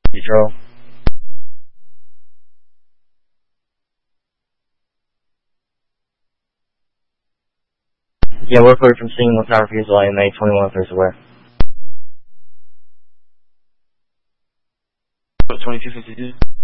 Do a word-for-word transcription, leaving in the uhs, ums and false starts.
Control. Yeah, we're cleared from scene with our refusal A M A twenty-one if there's aware. twenty-two fifty-two.